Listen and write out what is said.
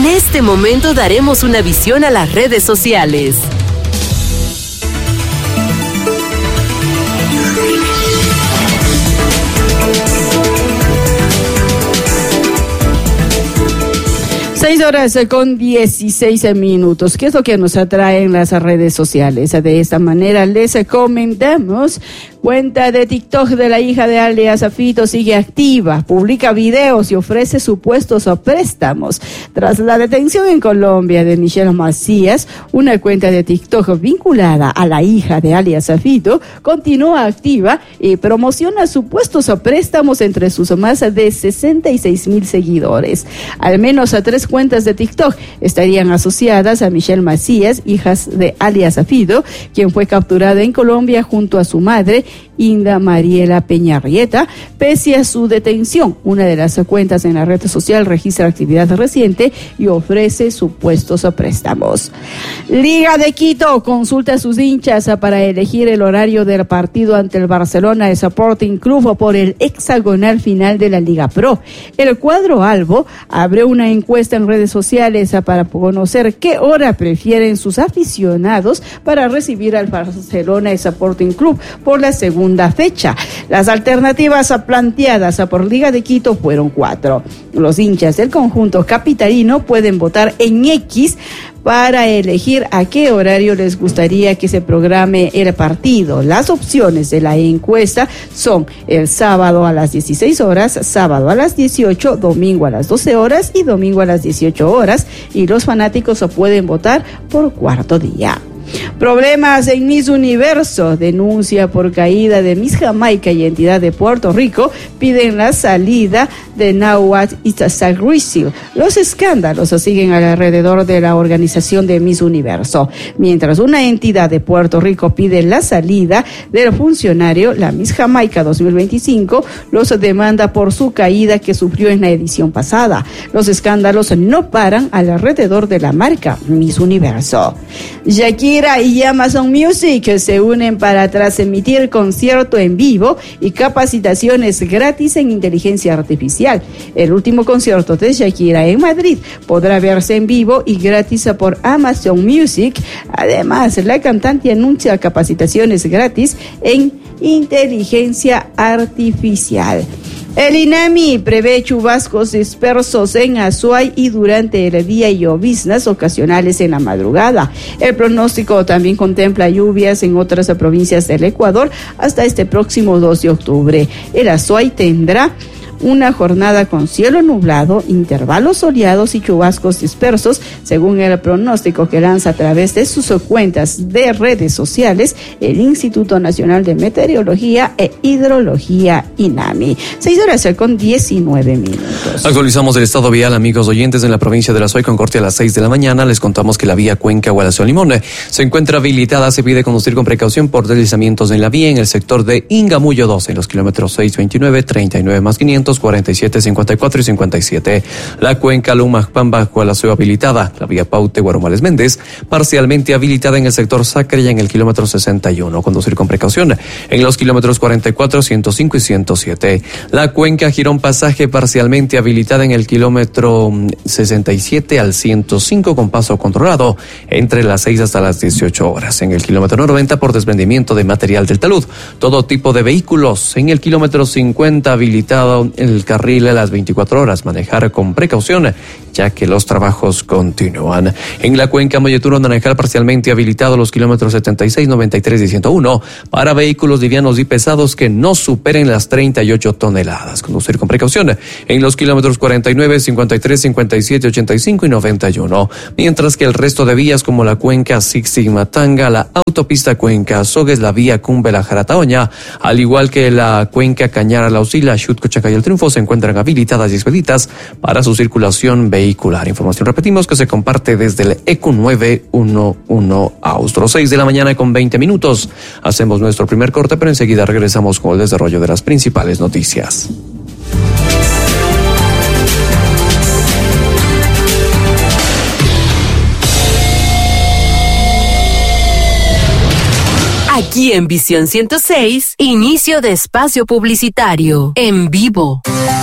En este momento daremos una visión a las redes sociales. Horas con 16 minutos. ¿Qué es lo que nos atrae en las redes sociales? De esta manera les comentamos. Cuenta de TikTok de la hija de alias Fito sigue activa, publica videos y ofrece supuestos préstamos. Tras la detención en Colombia de Michelle Macías, una cuenta de TikTok vinculada a la hija de alias Fito continúa activa y promociona supuestos préstamos entre sus más de 66,000 seguidores. Al menos 3 cuentas de TikTok estarían asociadas a Michelle Macías, hijas de alias Fito, quien fue capturada en Colombia junto a su madre, Inda Mariela Peñarrieta. Pese a su detención, una de las cuentas en la red social registra actividad reciente y ofrece supuestos préstamos. Liga de Quito consulta a sus hinchas para elegir el horario del partido ante el Barcelona Sporting Club por el hexagonal final de la Liga Pro. El cuadro albo abrió una encuesta en redes sociales para conocer qué hora prefieren sus aficionados para recibir al Barcelona Sporting Club por la segunda fecha. Las alternativas planteadas por Liga de Quito fueron 4. Los hinchas del conjunto capitalino pueden votar en X para elegir a qué horario les gustaría que se programe el partido. Las opciones de la encuesta son el sábado a las 16 horas, sábado a las 18, domingo a las 12 horas y domingo a las 18 horas, y los fanáticos pueden votar por cuarto día. Problemas en Miss Universo. Denuncia por caída de Miss Jamaica y entidad de Puerto Rico piden la salida de Nawat Itzazagrisil. Los escándalos siguen alrededor de la organización de Miss Universo. Mientras una entidad de Puerto Rico pide la salida del funcionario, la Miss Jamaica 2025 los demanda por su caída que sufrió en la edición pasada. Los escándalos no paran alrededor de la marca Miss Universo. Shakira y Amazon Music se unen para transmitir concierto en vivo y capacitaciones gratis en inteligencia artificial. El último concierto de Shakira en Madrid podrá verse en vivo y gratis por Amazon Music. Además, la cantante anuncia capacitaciones gratis en inteligencia artificial. El INAMI prevé chubascos dispersos en Azuay y durante el día y lloviznas ocasionales en la madrugada. El pronóstico también contempla lluvias en otras provincias del Ecuador hasta este próximo 2 de octubre. El Azuay tendrá una jornada con cielo nublado, intervalos soleados y chubascos dispersos, según el pronóstico que lanza a través de sus cuentas de redes sociales el Instituto Nacional de Meteorología e Hidrología, INAMI. 6 horas con 19 minutos. Actualizamos el estado vial, amigos oyentes, en la provincia de La Suay con corte a las 6 de la mañana. Les contamos que la vía Cuenca-Guadalajara-Limón se encuentra habilitada. Se pide conducir con precaución por deslizamientos en la vía en el sector de Ingamullo 2, en los kilómetros 629, 39 más 500, 47, 54 y 57. La cuenca Lumaj-Pamba-Gualazuyo habilitada. La vía Paute-Guarumales Méndez parcialmente habilitada en el sector Sacre y en el kilómetro 61. Conducir con precaución en los kilómetros 44, 105 y 107. La cuenca Girón-Pasaje parcialmente habilitada en el kilómetro 67 al 105 con paso controlado entre las 6 hasta las 18 horas. En el kilómetro 90 por desprendimiento de material del talud. Todo tipo de vehículos. En el kilómetro 50 habilitado el carril a las 24 horas. Manejar con precaución, ya que los trabajos continúan. En la cuenca Molleturo-Naranjal parcialmente habilitado los kilómetros 76, 93 y 101 para vehículos livianos y pesados que no superen las 38 toneladas. Conducir con precaución en los kilómetros 49, 53, 57, 85 y 91. Mientras que el resto de vías como la cuenca Zig-Zig-Matanga, la autopista Cuenca Sogues, la vía Cumbela-Jarataoña, al igual que la cuenca Cañara-Lausila, Xutco-Chaca y El Triunfo se encuentran habilitadas y expeditas para su circulación vehicular. Información, repetimos, que se comparte desde el ECU 911 Austro. 6 de la mañana con 20 minutos. Hacemos nuestro primer corte, pero enseguida regresamos con el desarrollo de las principales noticias. Aquí en Visión 106, inicio de espacio publicitario, en vivo.